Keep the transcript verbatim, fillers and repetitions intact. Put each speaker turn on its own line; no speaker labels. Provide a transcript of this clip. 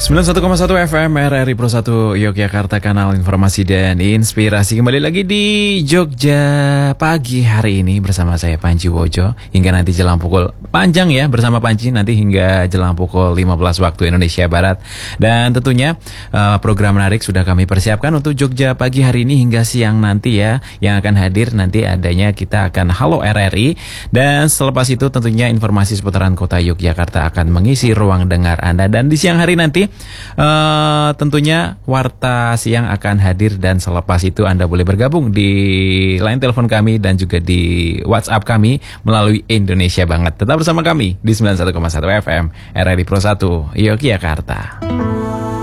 sembilan puluh satu koma satu F M R R I Pro satu Yogyakarta, kanal informasi dan inspirasi. Kembali lagi di Jogja pagi hari ini bersama saya Panji Wojo. Hingga nanti jelang pukul, panjang ya bersama Panji, nanti hingga jelang pukul lima belas waktu Indonesia Barat. Dan tentunya uh, program menarik sudah kami persiapkan untuk Jogja pagi hari ini hingga siang nanti ya. Yang akan hadir nanti adanya kita akan Halo R R I. Dan selepas itu tentunya informasi seputaran kota Yogyakarta akan mengisi ruang dengar Anda. Dan di siang hari nanti Uh, tentunya Warta Siang akan hadir, dan selepas itu Anda boleh bergabung di line telepon kami dan juga di WhatsApp kami melalui Indonesia Banget. Tetap bersama kami di sembilan puluh satu koma satu F M R R I Pro satu Yogyakarta.